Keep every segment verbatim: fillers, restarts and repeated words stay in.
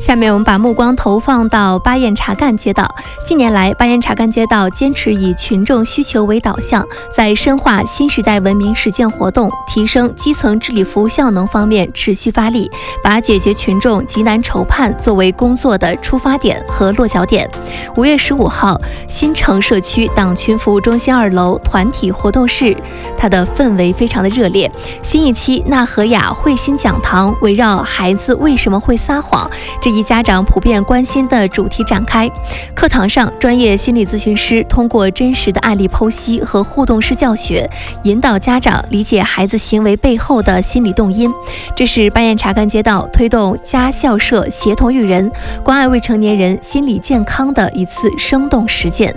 下面我们把目光投放到巴彦查干街道。近年来，巴彦查干街道坚持以群众需求为导向，在深化新时代文明实践活动、提升基层治理服务效能方面持续发力，把解决群众急难愁盼作为工作的出发点和落脚点。五月十五号，新城社区党群服务中心二楼团体活动室，它的氛围非常的热烈。新一期纳和雅慧心讲堂围绕孩子为什么会撒谎这一家长普遍关心的主题展开。课堂上，专业心理咨询师通过真实的案例剖析和互动式教学，引导家长理解孩子行为背后的心理动因。这是巴彦查干街道推动家校社协同育人、关爱未成年人心理健康的一次生动实践。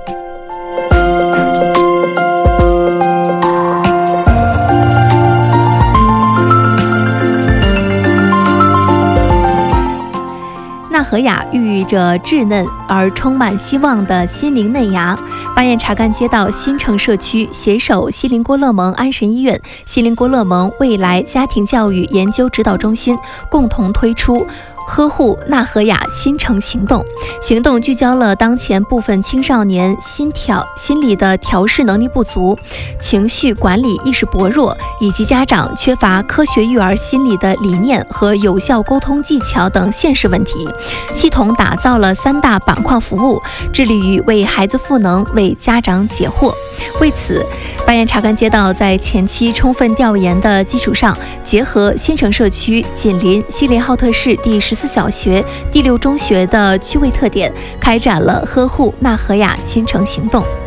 纳和雅寓意着稚嫩而充满希望的心灵嫩芽。巴彦查干街道新城社区携手锡林郭勒盟安神医院、锡林郭勒盟未来家庭教育研究指导中心共同推出呵护纳和雅新城行动。行动聚焦了当前部分青少年心调心理的调试能力不足、情绪管理意识薄弱，以及家长缺乏科学育儿心理的理念和有效沟通技巧等现实问题，系统打造了三大板块服务，致力于为孩子赋能，为家长解惑。为此，巴彦查干街道在前期充分调研的基础上，结合新城社区紧邻锡林浩特市第十四小学、第六中学的区位特点，开展了呵护纳和雅新城行动。